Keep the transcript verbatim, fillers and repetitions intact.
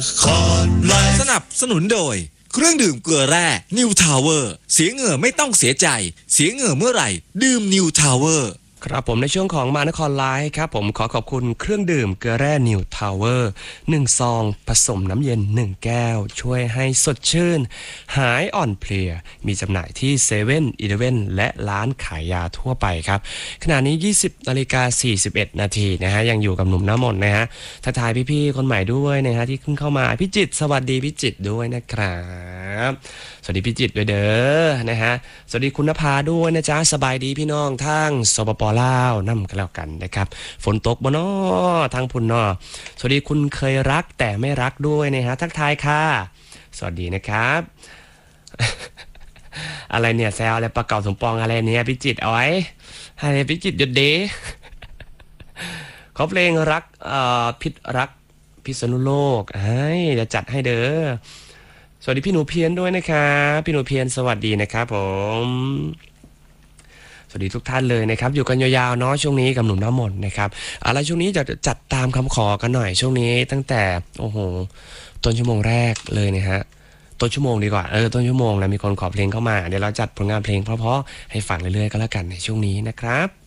สนับสนุนโดยเครื่องดื่มเกลือแร่ New Tower เสียเหงื่อไม่ต้องเสียใจเสียเหงื่อเมื่อไหร่ดื่ม New Tower ครับผมในช่วงของมานครไลฟ์ครับผมขอขอบคุณเครื่องดื่มเกลือแร่นิวทาวเวอร์หนึ่งซองผสมน้ำเย็นหนึ่งแก้วช่วยให้สดชื่นหายอ่อนเพลียมีจำหน่ายที่เซเว่นอีเลฟเว่นและร้านขายยาทั่วไปครับขณะนี้ยี่สิบนาฬิกาสี่สิบเอ็ดนาทีนะฮะยังอยู่กับหนุ่มน้ำมนต์นะฮะทักทายพี่ๆคนใหม่ด้วยนะฮะที่เพิ่งเข้ามาพี่จิตรสวัสดีพี่จิตรด้วยนะครับสวัสดีพี่จิตรด้วยเด้อนะฮะสวัสดีคุณนภาด้วยนะจ๊ะสบายดีพี่น้องทั้งสปปลาวนั่มกันแล้วกันนะครับฝนตกบ่นอทางพุ่นนอสวัสดีคุณเคยรักแต่ไม่รักด้วยนะฮะทักทายค่ะสวัสดีนะครับ อะไรเนี่ยแซวอะไรปลาเก่าสมปองอะไรเนี่ยพี่จิตรเอาไว้ให้พี่จิตรหยุดเด ขอเพลงรักเอ่อพิษรักพิษณุโลกเฮ้ยจะจัดให้เด้อสวัสดีพี่หนูเพียรด้วยนะครับพี่หนูเพียรสวัสดีนะครับผมสวัสดีทุกท่านเลยนะครับอยู่กันยาวๆเนาะช่วงนี้กับหนุ่มน้ำมนต์นะครับอะไรช่วงนี้จะจัดตามคำขอกันหน่อยช่วงนี้ตั้งแต่โอ้โหต้นชั่วโมงแรกเลยนะฮะต้นชั่วโมงดีกว่าเออต้นชั่วโมงนะมีคนขอเพลงเข้ามาเดี๋ยวเราจัดผลงานเพลงเพราะๆให้ฟังเรื่อยๆก็แล้วกันในช่วงนี้นะครับ